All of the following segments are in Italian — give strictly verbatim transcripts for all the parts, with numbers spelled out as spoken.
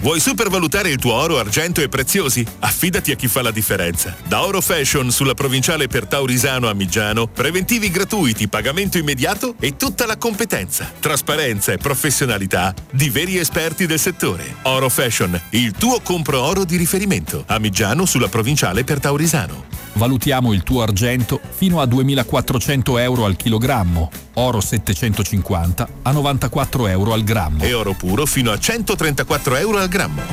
Vuoi supervalutare il tuo oro, argento e preziosi? Affidati a chi fa la differenza. Da Oro Fashion sulla provinciale per Taurisano a Miggiano, preventivi gratuiti, pagamento immediato e tutta la competenza, trasparenza e professionalità di veri esperti del settore. Oro Fashion, il tuo compro oro di riferimento. A Miggiano sulla provinciale per Taurisano. Valutiamo il tuo argento fino a duemilaquattrocento euro al chilogrammo, oro settecentocinquanta a novantaquattro euro al grammo e oro puro fino a centotrentaquattro euro al grammo.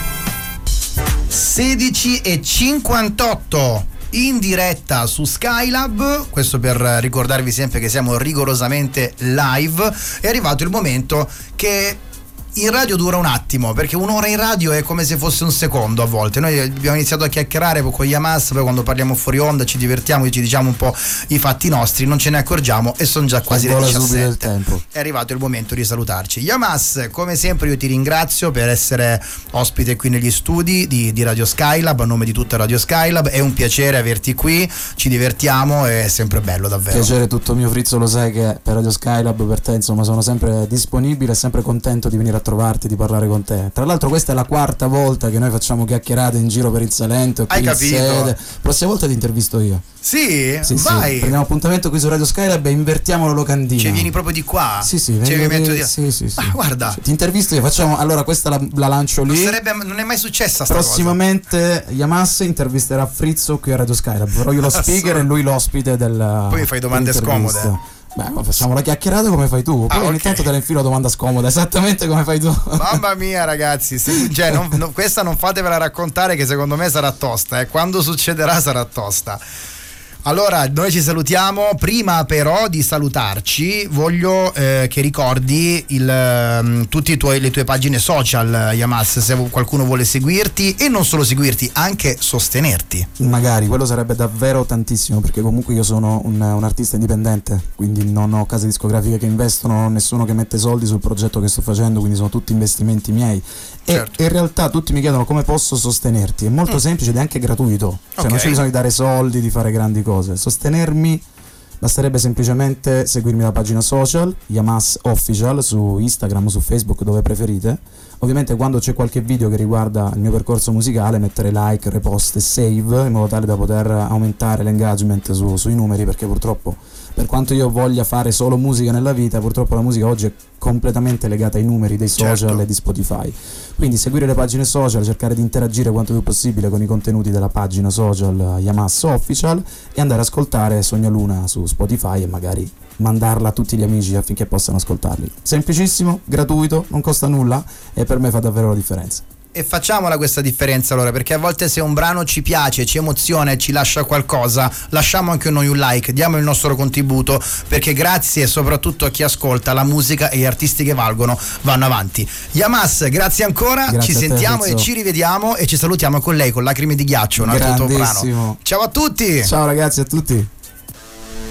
sedici e cinquantotto in diretta su Skylab, questo per ricordarvi sempre che siamo rigorosamente live. È arrivato il momento che in radio dura un attimo, perché un'ora in radio è come se fosse un secondo a volte. Noi abbiamo iniziato a chiacchierare con Yamas, poi quando parliamo fuori onda ci divertiamo e ci diciamo un po' i fatti nostri, non ce ne accorgiamo e sono già quasi le diciassette. Il tempo. È arrivato il momento di salutarci. Yamas, come sempre io ti ringrazio per essere ospite qui negli studi di, di Radio Skylab, a nome di tutta Radio Skylab. È un piacere averti qui, ci divertiamo, è sempre bello davvero. Piacere tutto mio, Frizzo, lo sai che per Radio Skylab, per te insomma sono sempre disponibile e sempre contento di venire a trovarti, di parlare con te. Tra l'altro questa è la quarta volta che noi facciamo chiacchierate in giro per il Salento e qui Hai in capito? sede. Prossima volta ti intervisto io. Sì? Sì, vai. sì. Prendiamo appuntamento qui su Radio Skylab e invertiamo la locandina. Cioè vieni proprio di qua? Sì, sì, cioè, vengo mi metto di... di... sì, sì, sì. Ah, guarda. Ti intervisto io, facciamo allora questa la, la lancio lì. Non, sarebbe, non è mai successa sta Prossimamente cosa. Yamas intervisterà Frizzo qui a Radio Skylab. Però io lo speaker e lui l'ospite del. Poi mi fai domande scomode. Beh, facciamo la chiacchierata come fai tu. Poi ah, ogni okay. tanto te la infilo una domanda scomoda, esattamente come fai tu. Mamma mia, ragazzi, se, cioè, non, non, questa non fatevela raccontare, che secondo me sarà tosta. Eh. Quando succederà sarà tosta. Allora, noi ci salutiamo. Prima però di salutarci voglio eh, che ricordi il, tutte le tue pagine social, Yamas, se qualcuno vuole seguirti e non solo seguirti, anche sostenerti. Magari, quello sarebbe davvero tantissimo, perché comunque io sono un, un artista indipendente, quindi non ho case discografiche che investono, non ho nessuno che mette soldi sul progetto che sto facendo, quindi sono tutti investimenti miei. Certo. E in realtà tutti mi chiedono come posso sostenerti. È molto mm. semplice ed è anche gratuito, cioè okay. non c'è bisogno di dare soldi, di fare grandi cose. Sostenermi basterebbe semplicemente seguirmi la pagina social Yamas Official su Instagram, su Facebook, dove preferite. Ovviamente quando c'è qualche video che riguarda il mio percorso musicale mettere like, repost e save in modo tale da poter aumentare l'engagement su, sui numeri, perché purtroppo, per quanto io voglia fare solo musica nella vita, purtroppo la musica oggi è completamente legata ai numeri dei social certo. e di Spotify. Quindi seguire le pagine social, cercare di interagire quanto più possibile con i contenuti della pagina social Yamas Official e andare ad ascoltare Sogna Luna su Spotify e magari mandarla a tutti gli amici affinché possano ascoltarli. Semplicissimo, gratuito, non costa nulla e per me fa davvero la differenza. E facciamola questa differenza allora, perché a volte se un brano ci piace, ci emoziona e ci lascia qualcosa, lasciamo anche noi un like, diamo il nostro contributo, perché grazie soprattutto a chi ascolta la musica e gli artisti che valgono vanno avanti. Yamas, grazie ancora, grazie ci sentiamo te, e ci rivediamo e ci salutiamo con lei, con Lacrime di ghiaccio, un altro tuo brano. Ciao a tutti! Ciao ragazzi, a tutti!